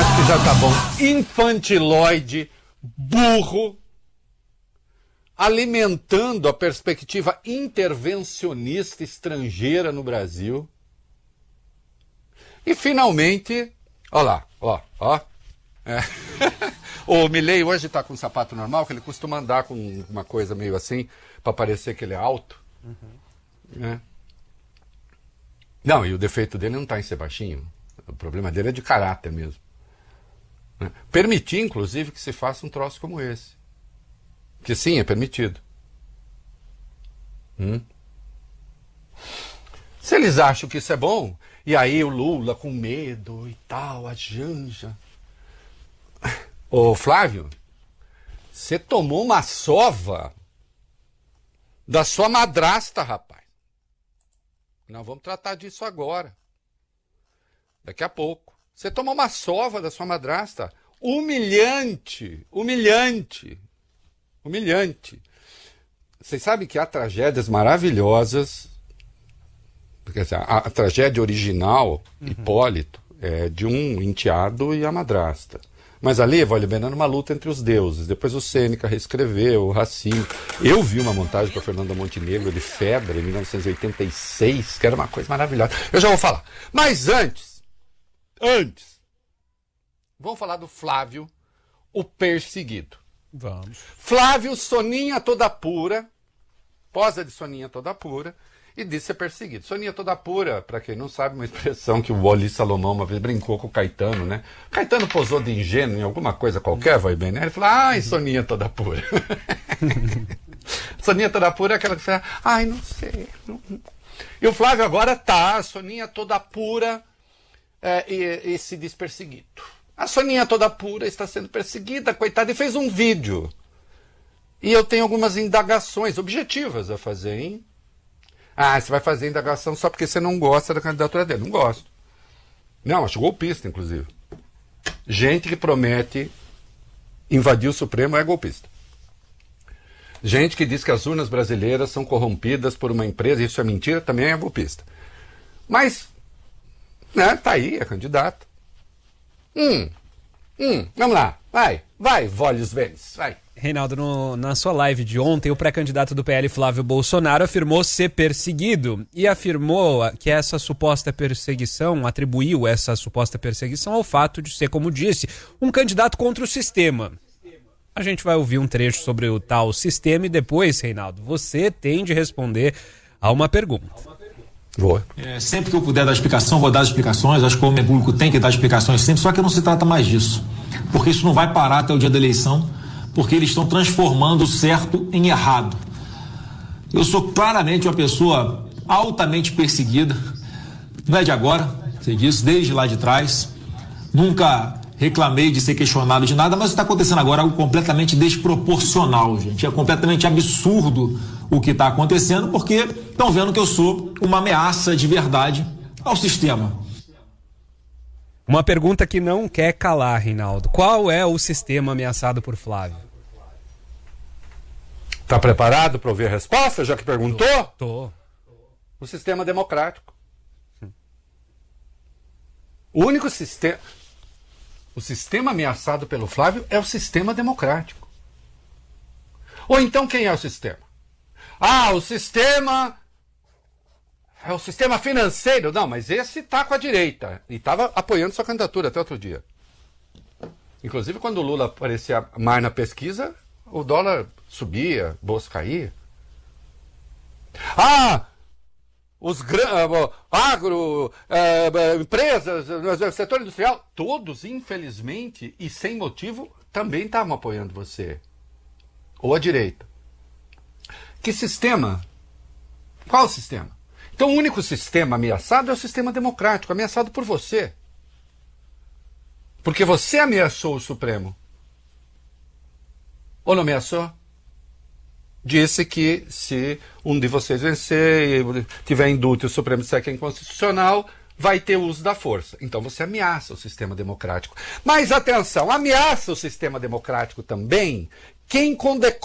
acho que já tá bom. Infantiloide, burro, alimentando a perspectiva intervencionista estrangeira no Brasil. E finalmente, ó lá, ó. É. O Milei hoje tá com um sapato normal, que ele costuma andar com uma coisa meio assim, para parecer que ele é alto. Né? Não, e o defeito dele não tá em ser baixinho. O problema dele é de caráter mesmo. Né? Permitir, inclusive, que se faça um troço como esse. Que sim, é permitido. Se eles acham que isso é bom, e aí o Lula com medo e tal, a Janja. Ô Flávio, você tomou uma sova da sua madrasta, rapaz. Nós vamos tratar disso agora. Daqui a pouco. Você tomou uma sova da sua madrasta. Humilhante. Vocês sabem que há tragédias maravilhosas. Porque assim, a tragédia original, Hipólito, é de um enteado e a madrasta. Mas ali, vale bem, era uma luta entre os deuses. Depois o Sêneca reescreveu, o Racine. Eu vi uma montagem com a Fernanda Montenegro de Fedra, em 1986, que era uma coisa maravilhosa. Eu já vou falar. Mas antes, vamos falar do Flávio, o perseguido. Vamos. Flávio, Soninha toda pura, posa de Soninha toda pura, e disse ser perseguido. Soninha toda pura, para quem não sabe, uma expressão que o Wally Salomão uma vez brincou com o Caetano, né? Caetano posou de ingênuo em alguma coisa qualquer, vai bem, né? Ele falou, ai, Soninha toda pura. Soninha toda pura é aquela que fala, ai, não sei. E o Flávio agora tá, Soninha toda pura, e se diz perseguido. A Soninha toda pura está sendo perseguida, coitada, e fez um vídeo. E eu tenho algumas indagações objetivas a fazer, hein? Ah, você vai fazer indagação só porque você não gosta da candidatura dele. Não gosto. Não, acho golpista, inclusive. Gente que promete invadir o Supremo é golpista. Gente que diz que as urnas brasileiras são corrompidas por uma empresa, isso é mentira, também é golpista. Mas, né, tá aí, é candidato. Vamos lá, vai, Volhos Vênis, vai. Reinaldo, na sua live de ontem, o pré-candidato do PL, Flávio Bolsonaro, afirmou ser perseguido e afirmou que essa suposta perseguição, atribuiu essa suposta perseguição ao fato de ser, como disse, um candidato contra o sistema. A gente vai ouvir um trecho sobre o tal sistema e depois, Reinaldo, você tem de responder a uma pergunta. Vou. Sempre que eu puder dar explicação, vou dar as explicações. Acho que o homem público tem que dar explicações sempre, só que não se trata mais disso. Porque isso não vai parar até o dia da eleição, porque eles estão transformando o certo em errado. Eu sou claramente uma pessoa altamente perseguida, não é de agora, você disse, desde lá de trás. Nunca reclamei de ser questionado de nada, mas está acontecendo agora algo completamente desproporcional, gente. É completamente absurdo o que está acontecendo, porque estão vendo que eu sou uma ameaça de verdade ao sistema. Uma pergunta que não quer calar, Reinaldo. Qual é o sistema ameaçado por Flávio? Tá preparado para ouvir a resposta, já que perguntou? Tô. O sistema democrático. O único sistema... O sistema ameaçado pelo Flávio é o sistema democrático. Ou então quem é o sistema? Ah, o sistema... É o sistema financeiro. Não, mas esse tá com a direita. E estava apoiando sua candidatura até outro dia. Inclusive, quando o Lula aparecia mais na pesquisa, o dólar subia, a bolsa caía. Ah, os agro, empresas, setor industrial, todos, infelizmente, e sem motivo, também estavam apoiando você. Ou a direita. Que sistema? Qual o sistema? Então, o único sistema ameaçado é o sistema democrático, ameaçado por você. Porque você ameaçou o Supremo. Ou não ameaçou? Disse que se um de vocês vencer e tiver indulto e o Supremo disser que é inconstitucional, vai ter uso da força. Então você ameaça o sistema democrático. Mas atenção, ameaça o sistema democrático também quem condecora